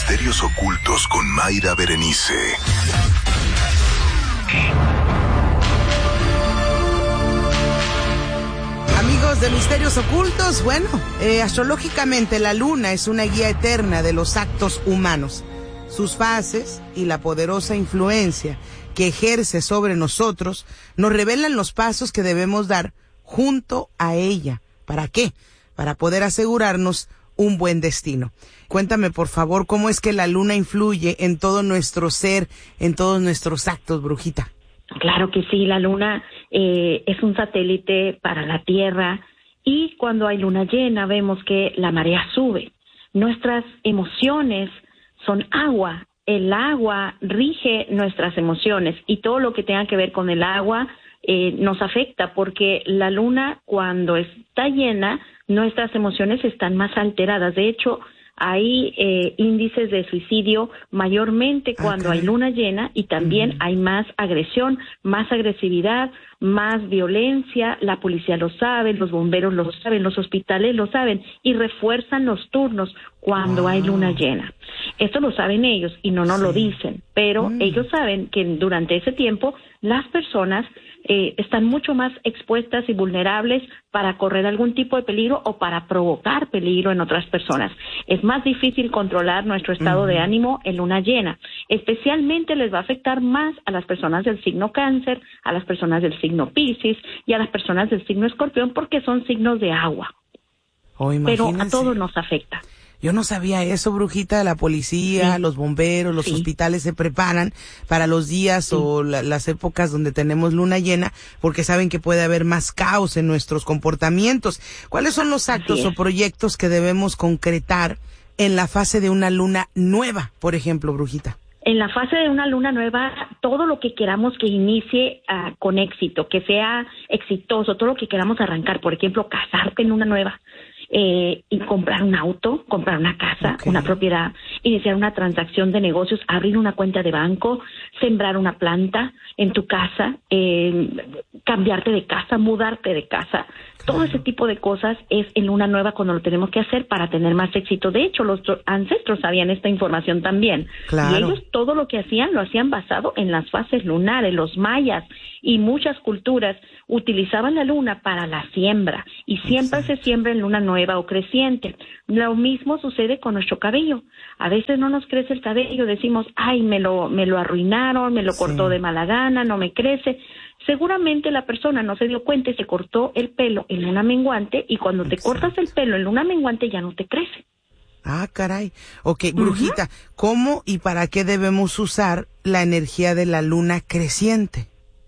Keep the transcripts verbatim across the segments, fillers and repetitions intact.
Misterios ocultos con Mayra Berenice. Amigos de Misterios Ocultos, bueno, eh, astrológicamente la luna es una guía eterna de los actos humanos. Sus fases y la poderosa influencia que ejerce sobre nosotros nos revelan los pasos que debemos dar junto a ella. ¿Para qué? Para poder asegurarnos un buen destino. Cuéntame, por favor, cómo es que la luna influye en todo nuestro ser, en todos nuestros actos, brujita. Claro que sí, la luna eh, es un satélite para la Tierra y cuando hay luna llena vemos que la marea sube. Nuestras emociones son agua, el agua rige nuestras emociones y todo lo que tenga que ver con el agua eh, nos afecta porque la luna cuando está llena nuestras emociones están más alteradas. De hecho, hay eh, índices de suicidio mayormente cuando okay. hay luna llena y también uh-huh. hay más agresión, más agresividad, más violencia. La policía lo sabe, los bomberos lo saben, los hospitales lo saben y refuerzan los turnos cuando wow. hay luna llena. Esto lo saben ellos y no nos sí. lo dicen, pero mm. ellos saben que durante ese tiempo las personas eh, están mucho más expuestas y vulnerables para correr algún tipo de peligro o para provocar peligro en otras personas. Es más difícil controlar nuestro estado uh-huh. de ánimo en luna llena. Especialmente les va a afectar más a las personas del signo Cáncer, a las personas del signo Piscis y a las personas del signo Escorpión porque son signos de agua. Oh, pero a todos nos afecta. Yo no sabía eso, brujita. La policía, sí. los bomberos, los sí. hospitales se preparan para los días sí. o la, las épocas donde tenemos luna llena porque saben que puede haber más caos en nuestros comportamientos. ¿Cuáles son los actos o proyectos que debemos concretar en la fase de una luna nueva, por ejemplo, brujita? En la fase de una luna nueva, todo lo que queramos que inicie uh, con éxito, que sea exitoso, todo lo que queramos arrancar, por ejemplo, casarte en luna nueva, eh, y comprar un auto, comprar una casa, okay. una propiedad, iniciar una transacción de negocios, abrir una cuenta de banco, sembrar una planta en tu casa, eh, cambiarte de casa, mudarte de casa. Claro. Todo ese tipo de cosas es en luna nueva cuando lo tenemos que hacer para tener más éxito. De hecho, los ancestros sabían esta información también. Claro. Y ellos todo lo que hacían lo hacían basado en las fases lunares. Los mayas y muchas culturas utilizaban la luna para la siembra y siempre Exacto. se siembra en luna nueva o creciente. Lo mismo sucede con nuestro cabello. A veces no nos crece el cabello, decimos, ay, me lo, me lo arruinaron, me lo sí. cortó de mala gana, no me crece. Seguramente la persona no se dio cuenta y se cortó el pelo en luna menguante y cuando te Exacto. cortas el pelo en luna menguante ya no te crece. Ah, caray. Ok, brujita, uh-huh. ¿cómo y para qué debemos usar la energía de la luna creciente?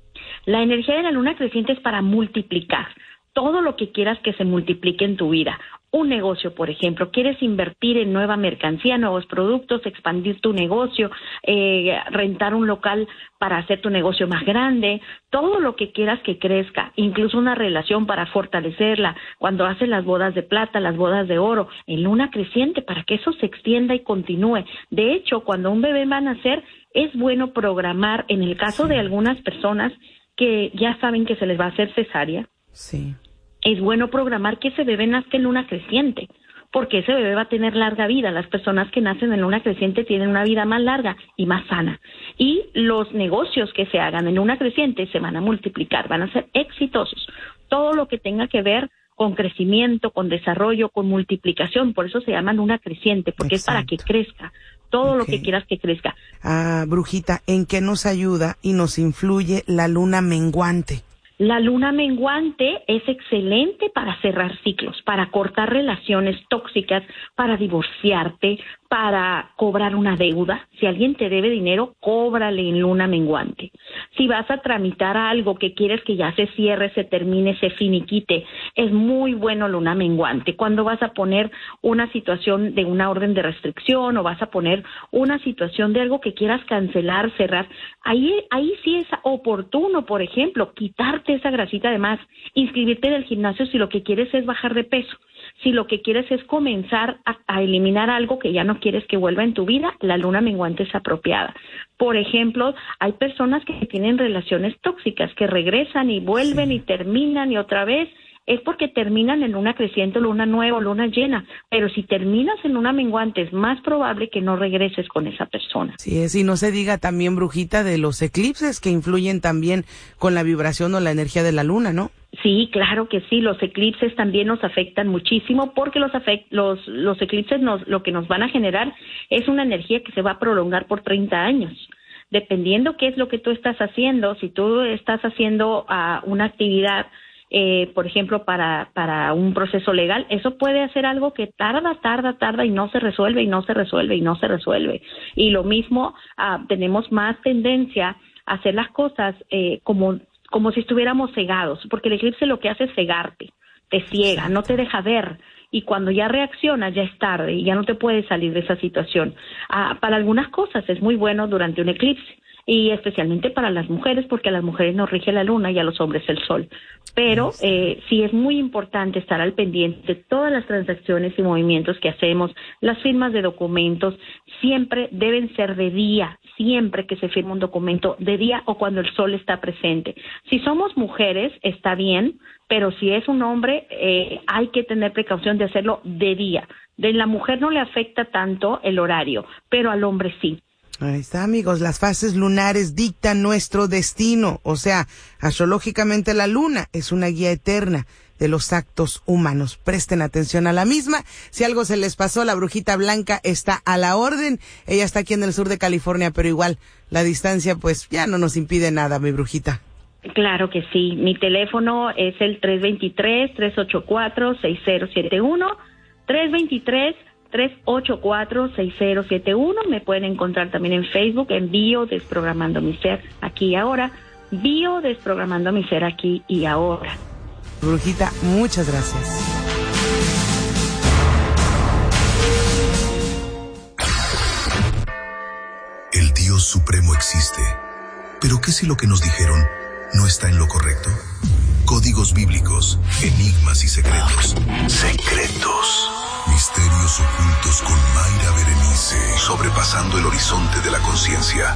La energía de la luna creciente es para multiplicar todo lo que quieras que se multiplique en tu vida. Un negocio, por ejemplo, quieres invertir en nueva mercancía, nuevos productos, expandir tu negocio, eh, rentar un local para hacer tu negocio más grande, todo lo que quieras que crezca, incluso una relación para fortalecerla, cuando haces las bodas de plata, las bodas de oro, en luna creciente, para que eso se extienda y continúe. De hecho, cuando un bebé va a nacer, es bueno programar, en el caso de algunas personas que ya saben que se les va a hacer cesárea, sí. es bueno programar que ese bebé nazca en luna creciente, porque ese bebé va a tener larga vida. Las personas que nacen en luna creciente tienen una vida más larga y más sana. Y los negocios que se hagan en luna creciente se van a multiplicar, van a ser exitosos. Todo lo que tenga que ver con crecimiento, con desarrollo, con multiplicación, por eso se llama luna creciente, porque Exacto. es para que crezca. Todo okay. lo que quieras que crezca. Ah, brujita, ¿en qué nos ayuda y nos influye la luna menguante? La luna menguante es excelente para cerrar ciclos, para cortar relaciones tóxicas, para divorciarte, para cobrar una deuda. Si alguien te debe dinero, cóbrale en luna menguante. Si vas a tramitar algo que quieres que ya se cierre, se termine, se finiquite, es muy bueno luna menguante. Cuando vas a poner una situación de una orden de restricción o vas a poner una situación de algo que quieras cancelar, cerrar, ahí, ahí sí es oportuno, por ejemplo, quitarte esa grasita de más, inscribirte en el gimnasio si lo que quieres es bajar de peso. Si lo que quieres es comenzar a, a eliminar algo que ya no quieres que vuelva en tu vida, la luna menguante es apropiada. Por ejemplo, hay personas que tienen relaciones tóxicas, que regresan y vuelven sí. y terminan y otra vez. es porque terminan en luna creciente, luna nueva, luna llena, pero si terminas en luna menguante es más probable que no regreses con esa persona. Sí es, y no se diga también, brujita, de los eclipses que influyen también con la vibración o la energía de la luna, ¿no? Sí, claro que sí, los eclipses también nos afectan muchísimo porque los afect- los, los eclipses nos, lo que nos van a generar es una energía que se va a prolongar por treinta años. Dependiendo qué es lo que tú estás haciendo, si tú estás haciendo uh, una actividad, eh, por ejemplo, para, para un proceso legal, eso puede hacer algo que tarda, tarda, tarda y no se resuelve y no se resuelve y no se resuelve. Y lo mismo, uh, tenemos más tendencia a hacer las cosas eh, como, como si estuviéramos cegados, porque el eclipse lo que hace es cegarte, te ciega, no te deja ver. Y cuando ya reaccionas, ya es tarde y ya no te puedes salir de esa situación. Ah, para algunas cosas es muy bueno durante un eclipse, y especialmente para las mujeres, porque a las mujeres nos rige la luna y a los hombres el sol. Pero eh, sí es muy importante estar al pendiente de todas las transacciones y movimientos que hacemos, las firmas de documentos, siempre deben ser de día, siempre que se firma un documento de día o cuando el sol está presente. Si somos mujeres, está bien, pero si es un hombre, eh, hay que tener precaución de hacerlo de día. De la mujer no le afecta tanto el horario, pero al hombre sí. Ahí está, amigos, las fases lunares dictan nuestro destino, o sea, astrológicamente la luna es una guía eterna de los actos humanos. Presten atención a la misma. Si algo se les pasó, la brujita blanca está a la orden. Ella está aquí en el sur de California, pero igual la distancia pues ya no nos impide nada, mi brujita. Claro que sí. Mi teléfono es el tres dos tres, tres ocho cuatro, seis cero siete uno, tres dos tres, tres ocho cuatro, seis cero siete uno. Me pueden encontrar también en Facebook, en Bio Desprogramando Mi Ser Aquí y Ahora. Bio Desprogramando Mi Ser Aquí y Ahora. Brujita, muchas gracias. El Dios Supremo existe. ¿Pero qué si lo que nos dijeron no está en lo correcto? Códigos bíblicos, enigmas y secretos. Secretos. Misterios ocultos con Mayra Berenice. Sobrepasando el horizonte de la conciencia.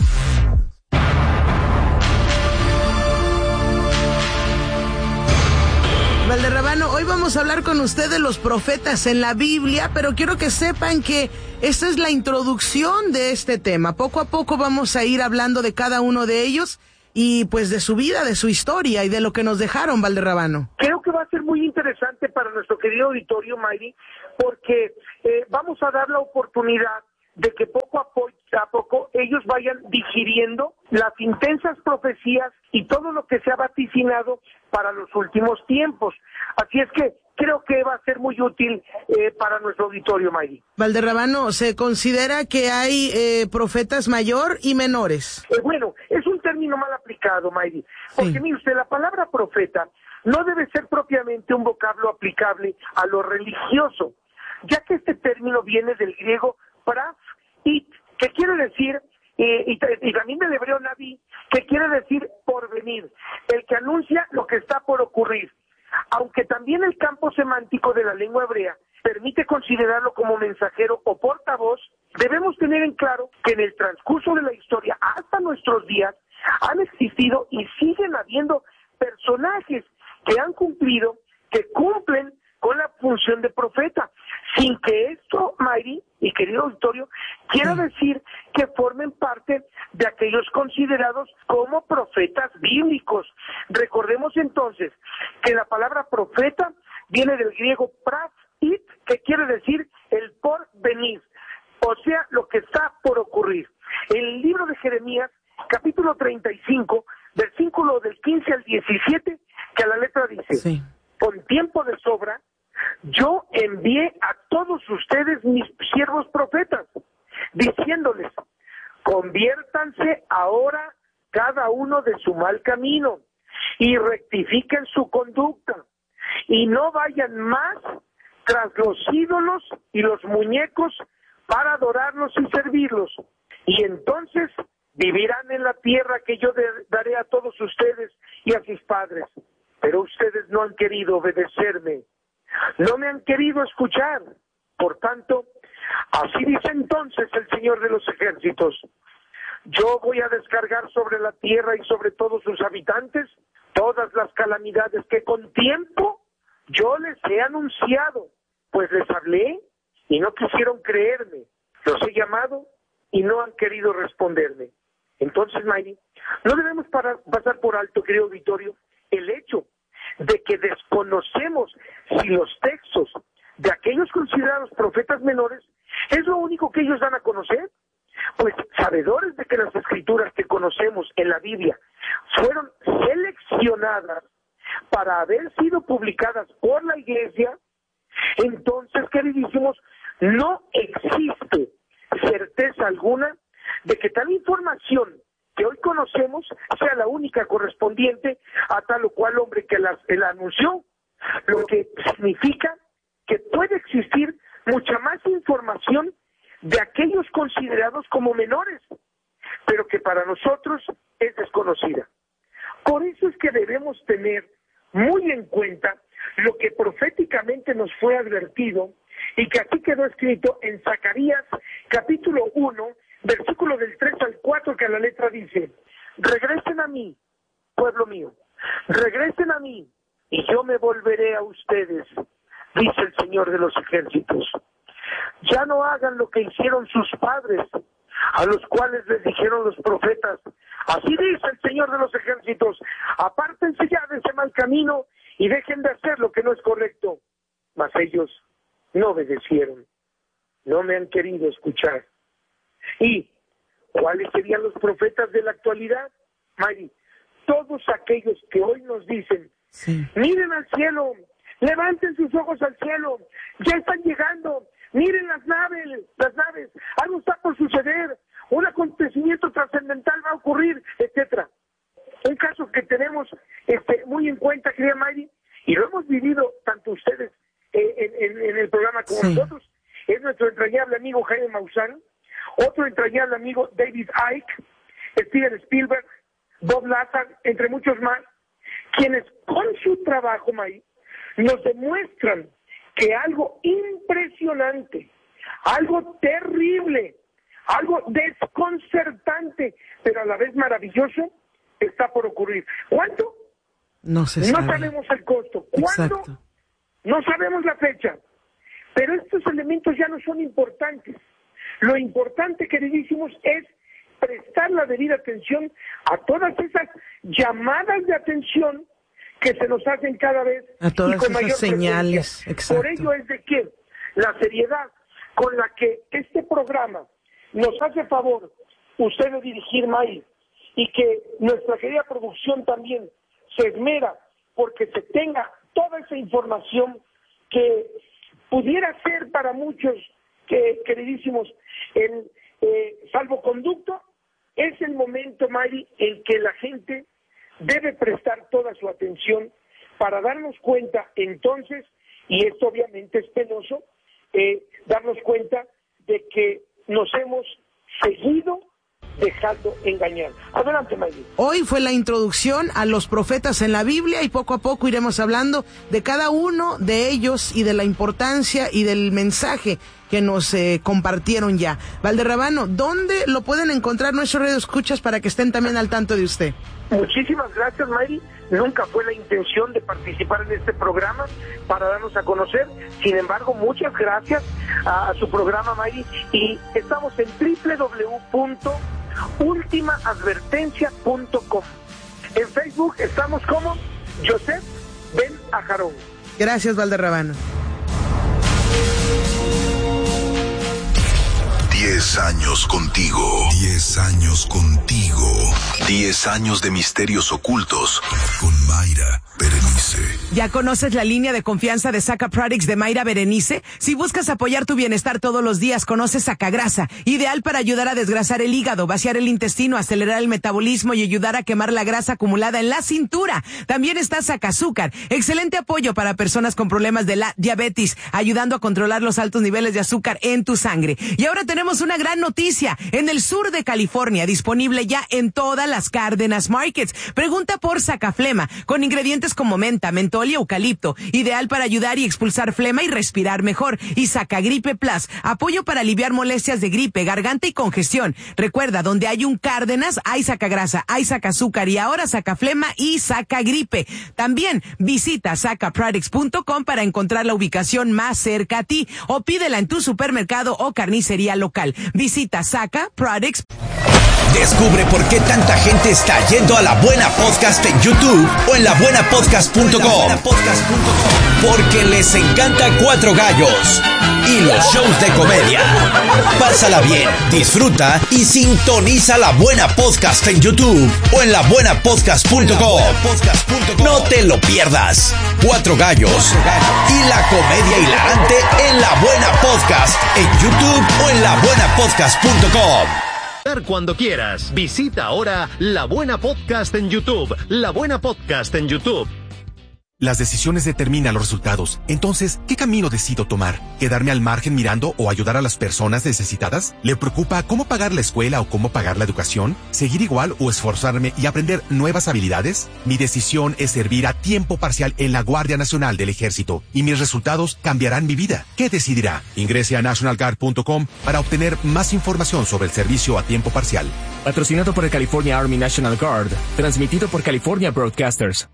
Valderrabano, hoy vamos a hablar con usted de los profetas en la Biblia, pero quiero que sepan que esta es la introducción de este tema. Poco a poco vamos a ir hablando de cada uno de ellos y pues de su vida, de su historia y de lo que nos dejaron, Valderrabano. Creo que va a ser muy interesante para nuestro querido auditorio, Mayri, porque eh, vamos a dar la oportunidad de que poco a, po- a poco ellos vayan digiriendo las intensas profecías y todo lo que se ha vaticinado para los últimos tiempos. Así es que creo que va a ser muy útil eh, para nuestro auditorio, Mayri. Valderrabano, ¿se considera que hay eh, profetas mayor y menores? Eh, bueno, es un término mal aplicado, Mayri, porque sí. Mire usted, la palabra profeta no debe ser propiamente un vocablo aplicable a lo religioso, ya que este término viene del griego pras, y que quiere decir, eh, y, y también del hebreo naví, que quiere decir porvenir, el que anuncia lo que está por ocurrir. Aunque también el campo semántico de la lengua hebrea permite considerarlo como mensajero o portavoz, debemos tener en claro que en el transcurso de la historia hasta nuestros días han existido y siguen habiendo personajes que han cumplido, que cumplen con la función de profeta, sin que esto, Mayri y querido auditorio, quiera decir que formen parte de aquellos considerados como profetas bíblicos. Recordemos entonces que la palabra profeta viene del griego prasit, que quiere decir el porvenir, o sea, lo que está por ocurrir. En el libro de Jeremías, capítulo treinta y cinco, versículo del quince al diecisiete, que a la letra dice, sí. Con tiempo de sobra, yo envié a todos ustedes mis siervos profetas, diciéndoles, conviértanse ahora cada uno de su mal camino y rectifiquen su conducta y no vayan más tras los ídolos y los muñecos para adorarlos y servirlos. Y entonces vivirán en la tierra que yo daré a todos ustedes y a sus padres. Pero ustedes no han querido obedecerme. No me han querido escuchar. Por tanto, así dice entonces el Señor de los ejércitos. Yo voy a descargar sobre la tierra y sobre todos sus habitantes todas las calamidades que con tiempo yo les he anunciado, pues les hablé y no quisieron creerme. Los he llamado y no han querido responderme. Entonces, Mayri, no debemos parar, pasar por alto, querido auditorio, el hecho de que desconocemos si los textos de aquellos considerados profetas menores es lo único que ellos dan a conocer. Pues sabedores de que las escrituras que conocemos en la Biblia fueron seleccionadas para haber sido publicadas por la Iglesia, entonces, queridísimos, no existe certeza alguna de que tal información que hoy conocemos sea la única correspondiente a tal o cual hombre que la, que la anunció, lo que significa que puede existir mucha más información de aquellos considerados como menores, pero que para nosotros es desconocida. Por eso es que debemos tener muy en cuenta lo que proféticamente nos fue advertido y que aquí quedó escrito en Zacarías capítulo uno, versículo del tres al cuatro, que a la letra dice: regresen a mí, pueblo mío, regresen a mí y yo me volveré a ustedes, dice el Señor de los ejércitos. Ya no hagan lo que hicieron sus padres, a los cuales les dijeron los profetas: así dice el Señor de los ejércitos, apártense ya de ese mal camino y dejen de hacer lo que no es correcto. Mas ellos no obedecieron, no me han querido escuchar. ¿Y cuáles serían los profetas de la actualidad, Mari? Todos aquellos que hoy nos dicen: sí, miren al cielo, levanten sus ojos al cielo, ya están llegando, miren las naves, las naves, algo está por suceder, un acontecimiento trascendental va a ocurrir, etcétera. Un caso que tenemos este, muy en cuenta, querida Mayri, y lo hemos vivido tanto ustedes eh, en, en, en el programa como sí, nosotros, es nuestro entrañable amigo Jaime Maussan, otro entrañable amigo David Icke, Steven Spielberg, Bob Lazar, entre muchos más, quienes con su trabajo, Mayri, nos demuestran que algo impresionante, algo terrible, algo desconcertante, pero a la vez maravilloso, está por ocurrir. ¿Cuánto? No se sabe. No sabemos el costo. ¿Cuándo? Exacto. No sabemos la fecha. Pero estos elementos ya no son importantes. Lo importante, queridísimos, es prestar la debida atención a todas esas llamadas de atención que se nos hacen cada vez a todas y con esas mayor señales. Exacto. Por ello es de que la seriedad con la que este programa nos hace favor usted de dirigir, May, y que nuestra querida producción también se esmera porque se tenga toda esa información que pudiera ser para muchos, que, queridísimos, el eh, salvoconducto, es el momento, Mari, en que la gente debe prestar toda su atención para darnos cuenta entonces, y esto obviamente es penoso, eh, darnos cuenta de que nos hemos seguido dejando engañar. Adelante, Mayri. Hoy fue la introducción a los profetas en la Biblia y poco a poco iremos hablando de cada uno de ellos y de la importancia y del mensaje que nos eh, compartieron ya. Valderrabano, ¿dónde lo pueden encontrar nuestros radioescuchas para que estén también al tanto de usted? Muchísimas gracias, Mayri. Nunca fue la intención de participar en este programa para darnos a conocer. Sin embargo, muchas gracias a, a su programa, Mayri. Y estamos en doble u doble u doble u punto última advertencia punto com. En Facebook estamos como Joseph Ben Ajarón. Gracias, Valderrabano. Diez años contigo. Diez años contigo. Diez años de misterios ocultos con Mayra Berenice. ¿Ya conoces la línea de confianza de Saca Products de Mayra Berenice? Si buscas apoyar tu bienestar todos los días, conoce Sacagrasa, ideal para ayudar a desgrasar el hígado, vaciar el intestino, acelerar el metabolismo y ayudar a quemar la grasa acumulada en la cintura. También está Sacazúcar, excelente apoyo para personas con problemas de la diabetes, ayudando a controlar los altos niveles de azúcar en tu sangre. Y ahora tenemos una gran noticia, en el sur de California, disponible ya en todas las Cárdenas Markets. Pregunta por Sacaflema, con ingredientes como menta, mentol y eucalipto, ideal para ayudar y expulsar flema y respirar mejor. Y Sacagripe Plus, apoyo para aliviar molestias de gripe, garganta y congestión. Recuerda, donde hay un Cárdenas, hay sacagrasa, hay sacazúcar y ahora sacaflema y Sacagripe. También visita saca products punto com para encontrar la ubicación más cerca a ti o pídela en tu supermercado o carnicería local. Visita Saca Products. Descubre por qué tanta gente está yendo a La Buena Podcast en YouTube o en la buena podcast punto com. Porque les encanta Cuatro Gallos y los shows de comedia. Pásala bien, disfruta y sintoniza La Buena Podcast en YouTube o en la buena podcast punto com. No te lo pierdas. Cuatro Gallos y la comedia hilarante en La Buena Podcast en YouTube o en la buena podcast punto com. Cuando quieras, visita ahora La Buena Podcast en YouTube. La Buena Podcast en YouTube. Las decisiones determinan los resultados. Entonces, ¿qué camino decido tomar? ¿Quedarme al margen mirando o ayudar a las personas necesitadas? ¿Le preocupa cómo pagar la escuela o cómo pagar la educación? ¿Seguir igual o esforzarme y aprender nuevas habilidades? Mi decisión es servir a tiempo parcial en la Guardia Nacional del Ejército y mis resultados cambiarán mi vida. ¿Qué decidirá? Ingrese a national guard punto com para obtener más información sobre el servicio a tiempo parcial. Patrocinado por el California Army National Guard. Transmitido por California Broadcasters.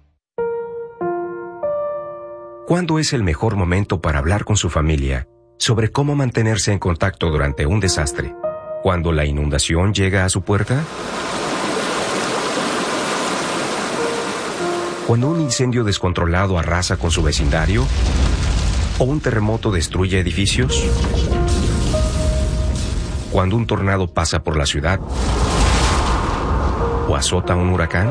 ¿Cuándo es el mejor momento para hablar con su familia sobre cómo mantenerse en contacto durante un desastre? ¿Cuando la inundación llega a su puerta? ¿Cuando un incendio descontrolado arrasa con su vecindario? ¿O un terremoto destruye edificios? ¿Cuando un tornado pasa por la ciudad? ¿O azota un huracán?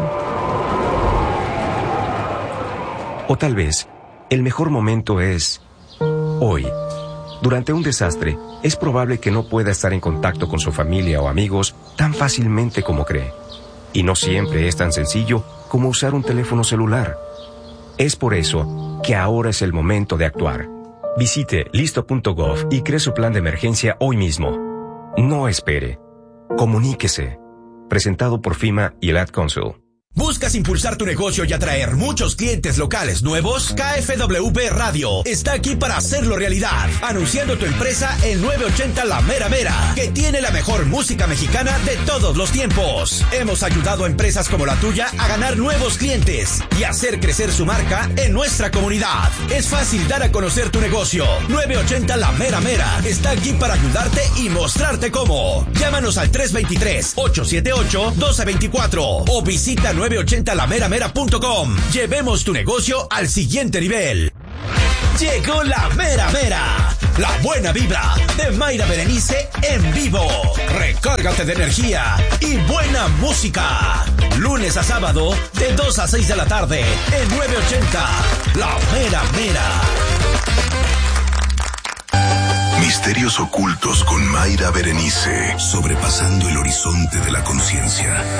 O tal vez el mejor momento es hoy. Durante un desastre, es probable que no pueda estar en contacto con su familia o amigos tan fácilmente como cree. Y no siempre es tan sencillo como usar un teléfono celular. Es por eso que ahora es el momento de actuar. Visite listo punto gov y cree su plan de emergencia hoy mismo. No espere. Comuníquese. Presentado por FEMA y el Ad Council. ¿Buscas impulsar tu negocio y atraer muchos clientes locales nuevos? K F W B Radio está aquí para hacerlo realidad, anunciando tu empresa en nueve ochenta La Mera Mera, que tiene la mejor música mexicana de todos los tiempos. Hemos ayudado a empresas como la tuya a ganar nuevos clientes y hacer crecer su marca en nuestra comunidad. Es fácil dar a conocer tu negocio. nueve ochenta La Mera Mera está aquí para ayudarte y mostrarte cómo. Llámanos al tres dos tres, ocho siete ocho, uno dos dos cuatro o visita nueve ochenta la mera mera punto com. Llevemos tu negocio al siguiente nivel. Llegó La Mera Mera, la buena vibra de Mayra Berenice en vivo. Recárgate de energía y buena música. Lunes a sábado de dos a seis de la tarde en nueve ochenta La Mera Mera. Misterios ocultos con Mayra Berenice, sobrepasando el horizonte de la conciencia.